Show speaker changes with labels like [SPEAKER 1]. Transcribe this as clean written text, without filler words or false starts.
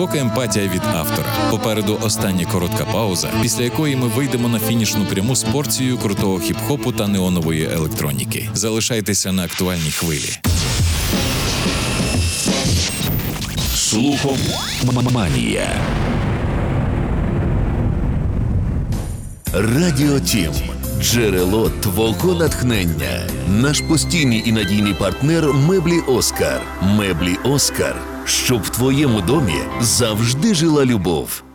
[SPEAKER 1] глибока емпатія від автора. Попереду остання коротка пауза, після якої ми вийдемо на фінішну пряму з порцією крутого хіп-хопу та неонової електроніки. Залишайтеся на актуальній хвилі.
[SPEAKER 2] Слухоманія. Радіо Тім. Джерело твого натхнення. Наш постійний і надійний партнер меблі Оскар. Меблі Оскар. Щоб в твоєму домі завжди жила любов.